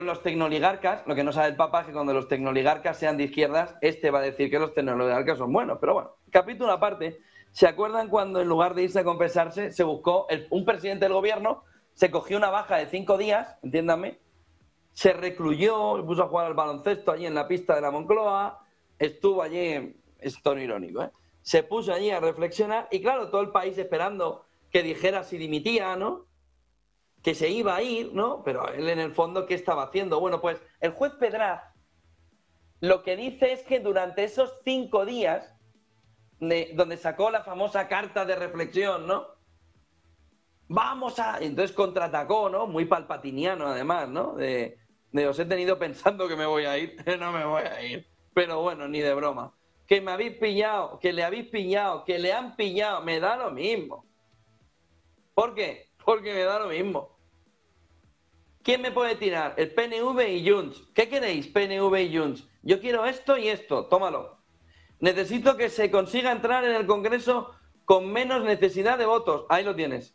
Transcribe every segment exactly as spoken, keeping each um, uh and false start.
los tecnoligarcas, lo que no sabe el Papa es que cuando los tecnoligarcas sean de izquierdas, este va a decir que los tecnoligarcas son buenos. Pero bueno, capítulo aparte, ¿se acuerdan cuando en lugar de irse a confesarse se buscó el, un presidente del gobierno, se cogió una baja de cinco días, entiéndanme, se recluyó, se puso a jugar al baloncesto allí en la pista de la Moncloa, estuvo allí, es tono irónico, ¿eh? Se puso allí a reflexionar y claro, todo el país esperando que dijera si dimitía, ¿no? Que se iba a ir, ¿no? Pero él en el fondo, ¿qué estaba haciendo? Bueno, pues el juez Pedraz lo que dice es que durante esos cinco días, de, donde sacó la famosa carta de reflexión, ¿no? Vamos a... Entonces contraatacó, ¿no? Muy palpatiniano además, ¿no? De, de os he tenido pensando que me voy a ir, no me voy a ir. Pero bueno, ni de broma. Que me habéis pillado, que le habéis pillado, que le han pillado, me da lo mismo. ¿Por qué? Porque me da lo mismo. ¿Quién me puede tirar? El P N V y Junts. ¿Qué queréis, P N V y Junts? Yo quiero esto y esto, tómalo. Necesito que se consiga entrar en el Congreso con menos necesidad de votos. Ahí lo tienes.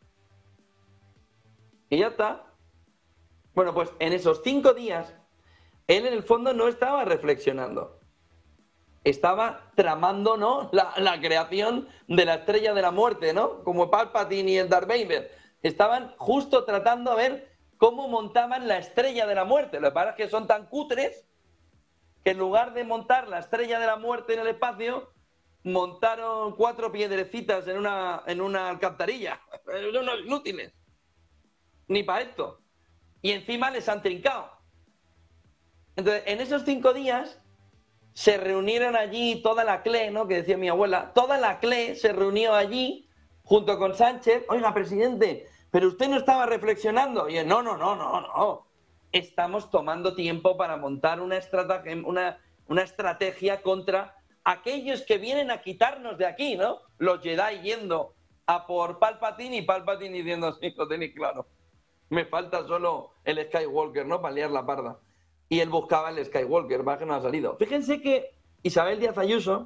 Y ya está. Bueno, pues en esos cinco días, él en el fondo no estaba reflexionando. Estaba tramando, ¿no? La, la creación de la estrella de la muerte, ¿no? Como Palpatine y el Darth Vader. Estaban justo tratando a ver cómo montaban la estrella de la muerte. Lo que pasa es que son tan cutres que en lugar de montar la estrella de la muerte en el espacio, montaron cuatro piedrecitas en una, en una alcantarilla. Son unos inútiles. Ni para esto. Y encima les han trincado. Entonces, en esos cinco días se reunieron allí toda la C L E, ¿no? Que decía mi abuela, toda la C L E se reunió allí junto con Sánchez. Oiga, presidente, pero usted no estaba reflexionando. Y yo, no, no, no, no, no. Estamos tomando tiempo para montar una estrategia, una, una estrategia contra aquellos que vienen a quitarnos de aquí, ¿no? Los Jedi yendo a por Palpatine y Palpatine diciendo, sí, lo tenéis claro. Me falta solo el Skywalker, ¿no? Para liar la parda. Y él buscaba el Skywalker, más que no ha salido. Fíjense que Isabel Díaz Ayuso,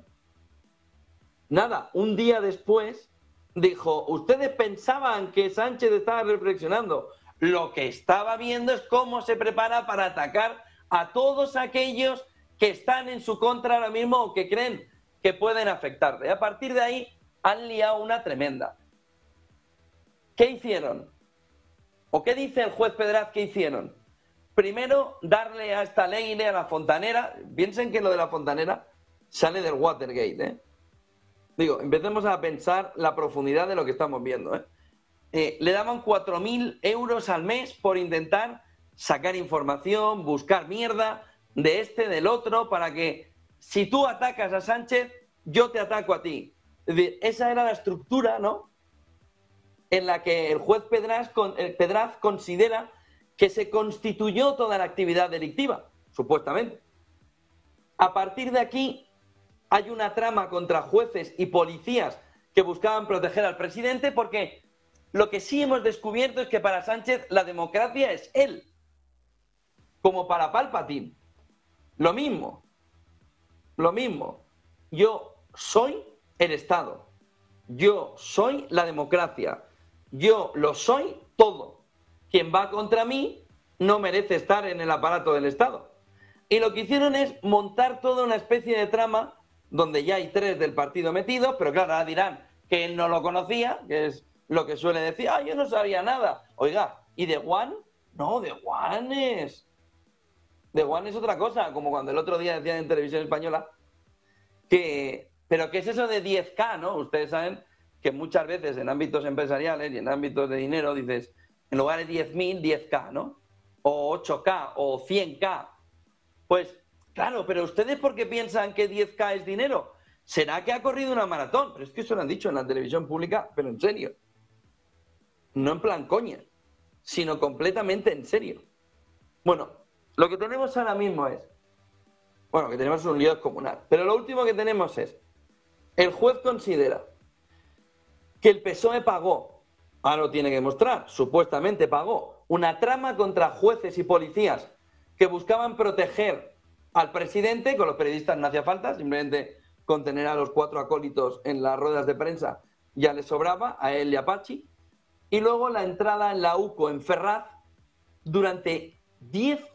nada, un día después, dijo, ustedes pensaban que Sánchez estaba reflexionando. Lo que estaba viendo es cómo se prepara para atacar a todos aquellos que están en su contra ahora mismo o que creen que pueden afectarle. A partir de ahí han liado una tremenda. ¿Qué hicieron? ¿O qué dice el juez Pedraz que hicieron? Primero, darle a esta ley a la fontanera. Piensen que lo de la fontanera sale del Watergate, ¿eh? Digo, empecemos a pensar la profundidad de lo que estamos viendo, ¿eh? Eh, le daban cuatro mil euros al mes por intentar sacar información, buscar mierda de este, del otro, para que si tú atacas a Sánchez, yo te ataco a ti. Es decir, esa era la estructura, ¿no? En la que el juez Pedraz, el Pedraz considera que se constituyó toda la actividad delictiva, supuestamente. A partir de aquí hay una trama contra jueces y policías que buscaban proteger al presidente, porque lo que sí hemos descubierto es que para Sánchez la democracia es él, como para Palpatine. Lo mismo, lo mismo. Yo soy el Estado, yo soy la democracia, yo lo soy todo. Quien va contra mí no merece estar en el aparato del Estado. Y lo que hicieron es montar toda una especie de trama donde ya hay tres del partido metidos, pero claro, ahora dirán que él no lo conocía, que es lo que suele decir, ah, yo no sabía nada. Oiga, ¿y de Juan? No, de Juan es... De Juan es otra cosa, como cuando el otro día decían en Televisión Española que... Pero ¿qué es eso de diez K, no? Ustedes saben que muchas veces en ámbitos empresariales y en ámbitos de dinero dices, en lugar de diez mil, diez K, ¿no? O ocho K, o cien K. Pues, claro, pero ¿ustedes por qué piensan que diez K es dinero? ¿Será que ha corrido una maratón? Pero es que eso lo han dicho en la televisión pública, pero en serio. No en plan coña, sino completamente en serio. Bueno, lo que tenemos ahora mismo es... Bueno, que tenemos un lío descomunal. Pero lo último que tenemos es... El juez considera que el P S O E pagó, ahora lo tiene que demostrar, supuestamente pagó, una trama contra jueces y policías que buscaban proteger al presidente. Con los periodistas no hacía falta, simplemente con tener a los cuatro acólitos en las ruedas de prensa ya le sobraba, a él y a Pachi. Y luego la entrada en la U C O en Ferraz durante diez